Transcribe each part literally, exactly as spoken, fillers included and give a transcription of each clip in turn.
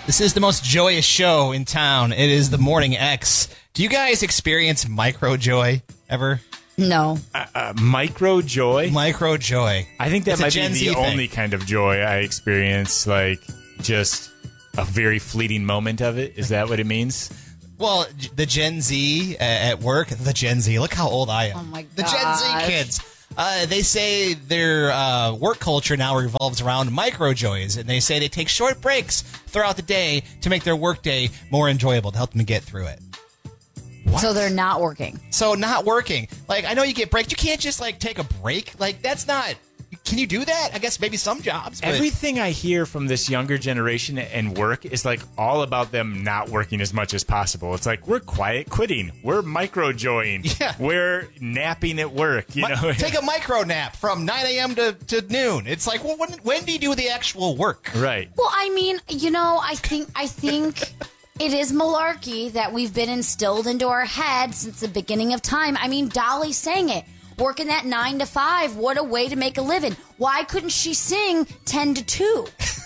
This is the most joyous show in town. It is the Morning X. Do you guys experience micro joy ever? No. Uh, uh, micro joy? Micro joy. I think that It's a might Gen be Z the thing. only kind of joy I experience, like just a very fleeting moment of it. Is that what it means? Well, the Gen Z uh, at work, the Gen Z, look how old I am. Oh my The Gen Z gosh. kids. Uh, they say their uh, work culture now revolves around micro joys, and they say they take short breaks throughout the day to make their workday more enjoyable, to help them get through it. What? So they're not working. So not working. Like, I know you get breaks. You can't just, like, take a break. Like, that's not... Can you do that? I guess maybe some jobs. But... Everything I hear from this younger generation and work is like all about them not working as much as possible. It's like, we're quiet quitting. We're micro joying. Yeah. We're napping at work. You Mi- know, take a micro nap from nine a.m. to, to noon. It's like, well, when, when do you do the actual work? Right. Well, I mean, you know, I think I think it is malarkey that we've been instilled into our head since the beginning of time. I mean, Dolly sang it. Working that nine to five, what a way to make a living. Why couldn't she sing ten to two?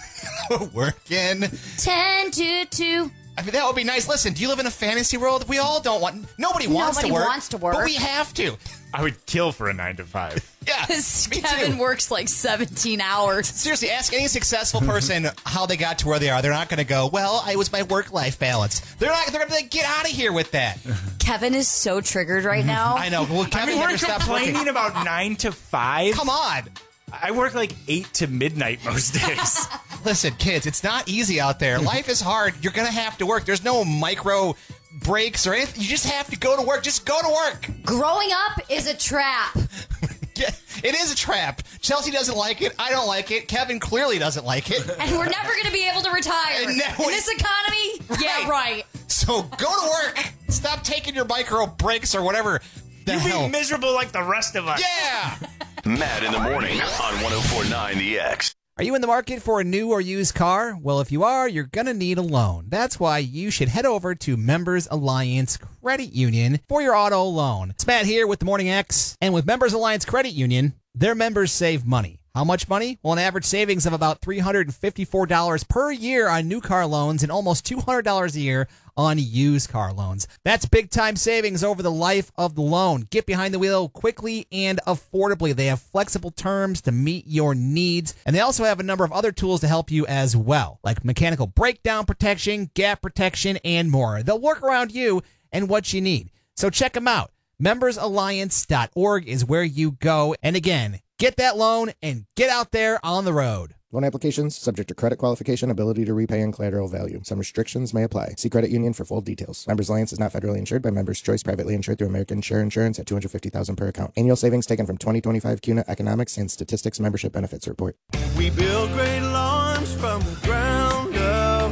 Working. ten to two. I mean, that would be nice. Listen, do you live in a fantasy world? We all don't want... Nobody wants Nobody to work. wants to work. But we have to. I would kill for a nine to five. Yeah, me Kevin too. works like seventeen hours. Seriously, ask any successful person how they got to where they are. They're not going to go, well, I was my work-life balance. They're not. They're going to be like, get out of here with that. Kevin is so triggered right now. I know. Well, Kevin I mean, never we're stops complaining working. about nine to five. Come on. I work like eight to midnight most days. Listen, kids, it's not easy out there. Life is hard. You're going to have to work. There's no micro breaks or anything. You just have to go to work. Just go to work. Growing up is a trap. Yeah, it is a trap. Chelsea doesn't like it. I don't like it. Kevin clearly doesn't like it. And we're never going to be able to retire. And now In we- this economy, yeah, Right. right. So go to work. Stop taking your micro breaks or whatever the You hell. be miserable like the rest of us. Yeah. Matt in the morning on one oh four point nine The X. Are you in the market for a new or used car? Well, if you are, you're going to need a loan. That's why you should head over to Members Alliance Credit Union for your auto loan. It's Matt here with the Morning X. And with Members Alliance Credit Union, their members save money. How much money? Well, an average savings of about three hundred fifty-four dollars per year on new car loans and almost two hundred dollars a year on used car loans. That's big time savings over the life of the loan. Get behind the wheel quickly and affordably. They have flexible terms to meet your needs, and they also have a number of other tools to help you as well, like mechanical breakdown protection, gap protection, and more. They'll work around you and what you need. So check them out. members alliance dot org is where you go. And again, get that loan and get out there on the road. Loan applications subject to credit qualification, ability to repay, and collateral value. Some restrictions may apply. See Credit Union for full details. Members Alliance is not federally insured by Members Choice, privately insured through American Share Insurance at two hundred fifty thousand dollars per account. Annual savings taken from twenty twenty-five C U N A Economics and Statistics Membership Benefits Report. We build great lawns from the ground up.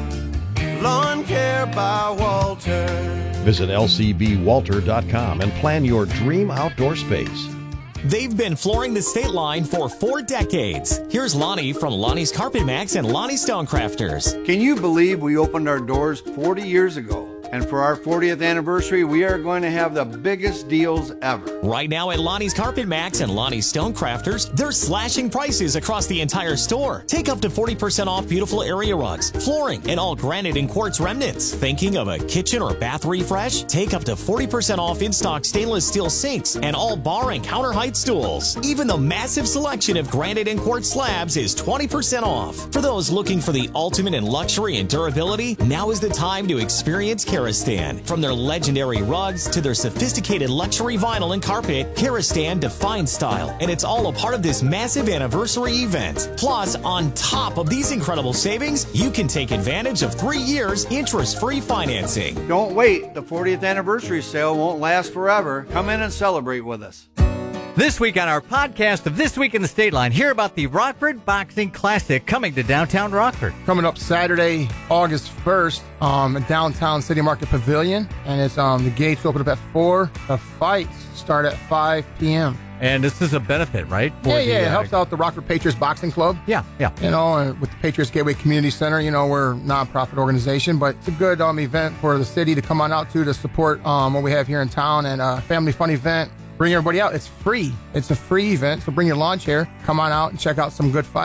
Lawn Care by Walter. Visit L C B walter dot com and plan your dream outdoor space. They've been flooring the state line for four decades. Here's Lonnie from Lonnie's Carpet Max and Lonnie Stonecrafters. Can you believe we opened our doors forty years ago? And for our fortieth anniversary, we are going to have the biggest deals ever. Right now at Lonnie's Carpet Max and Lonnie's Stonecrafters, they're slashing prices across the entire store. Take up to forty percent off beautiful area rugs, flooring, and all granite and quartz remnants. Thinking of a kitchen or bath refresh? Take up to forty percent off in-stock stainless steel sinks and all bar and counter height stools. Even the massive selection of granite and quartz slabs is twenty percent off. For those looking for the ultimate in luxury and durability, now is the time to experience Karastan. From their legendary rugs to their sophisticated luxury vinyl and carpet, Karastan defines style, and it's all a part of this massive anniversary event. Plus, on top of these incredible savings, you can take advantage of three years interest-free financing. Don't wait. The fortieth anniversary sale won't last forever. Come in and celebrate with us. This week on our podcast of This Week in the State Line, hear about the Rockford Boxing Classic coming to downtown Rockford. Coming up Saturday, August first, um, at downtown City Market Pavilion, and it's um the gates open up at four. The fights start at five p.m. And this is a benefit, right? For Yeah, the, yeah, it uh, helps out the Rockford Patriots Boxing Club. Yeah, yeah. You know, and with the Patriots Gateway Community Center, you know, we're a nonprofit organization, but it's a good um event for the city to come on out to to support um what we have here in town, and a family fun event. Bring everybody out. It's free. It's a free event, so bring your lawn chair. Come on out and check out some good fights.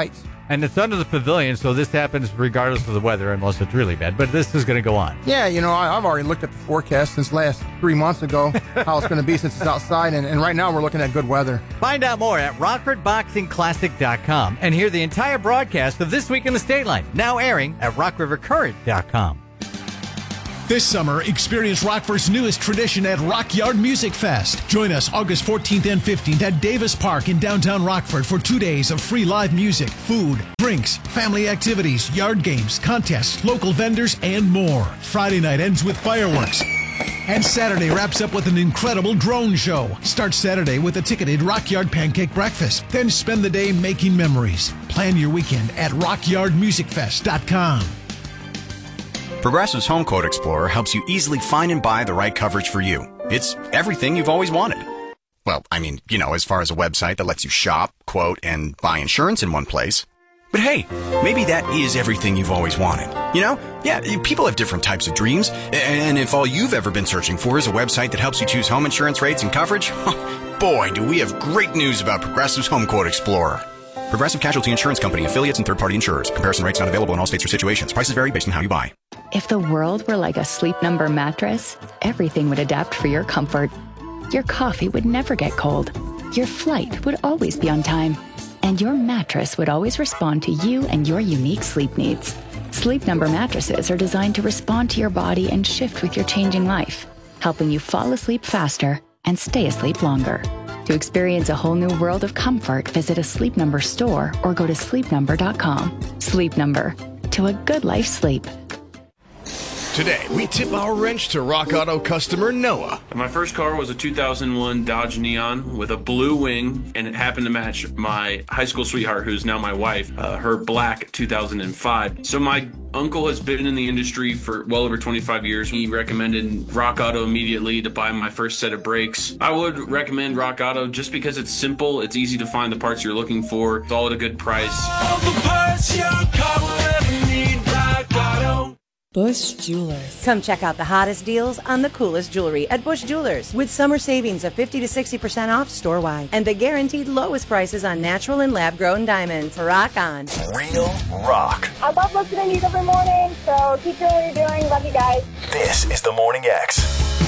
And it's under the pavilion, so this happens regardless of the weather, unless it's really bad. But this is going to go on. Yeah, you know, I, I've already looked at the forecast since last three months ago, how it's going to be since it's outside, and, and right now we're looking at good weather. Find out more at Rockford Boxing Classic dot com and hear the entire broadcast of This Week in the State Line, now airing at Rock River Current dot com. This summer, experience Rockford's newest tradition at Rock Yard Music Fest. Join us August fourteenth and fifteenth at Davis Park in downtown Rockford for two days of free live music, food, drinks, family activities, yard games, contests, local vendors, and more. Friday night ends with fireworks. And Saturday wraps up with an incredible drone show. Start Saturday with a ticketed Rock Yard Pancake Breakfast. Then spend the day making memories. Plan your weekend at rock yard music fest dot com. Progressive's Home Quote Explorer helps you easily find and buy the right coverage for you. It's everything you've always wanted. Well, I mean, you know, as far as a website that lets you shop, quote, and buy insurance in one place. But hey, maybe that is everything you've always wanted. You know? Yeah, people have different types of dreams. And if all you've ever been searching for is a website that helps you choose home insurance rates and coverage, boy, do we have great news about Progressive's Home Quote Explorer. Progressive Casualty Insurance Company, affiliates, and third-party insurers. Comparison rates not available in all states or situations. Prices vary based on how you buy. If the world were like a Sleep Number mattress, everything would adapt for your comfort. Your coffee would never get cold. Your flight would always be on time. And your mattress would always respond to you and your unique sleep needs. Sleep Number mattresses are designed to respond to your body and shift with your changing life, helping you fall asleep faster and stay asleep longer. To experience a whole new world of comfort, visit a Sleep Number store or go to sleep number dot com. Sleep Number. To a good life sleep. Today, we tip our wrench to Rock Auto customer Noah. My first car was a two thousand one Dodge Neon with a blue wing, and it happened to match my high school sweetheart, who's now my wife, uh, her black two thousand five. So my uncle has been in the industry for well over twenty-five years. He recommended Rock Auto immediately to buy my first set of brakes. I would recommend Rock Auto just because it's simple, it's easy to find the parts you're looking for, it's all at a good price. All the parts your car will ever need, Rock Auto. Bush Jewelers. Come check out the hottest deals on the coolest jewelry at Bush Jewelers with summer savings of fifty to sixty percent off store-wide and the guaranteed lowest prices on natural and lab-grown diamonds. Rock on. Real rock. I love listening to you every morning, so keep doing what you're doing. Love you guys. This is the Morning X.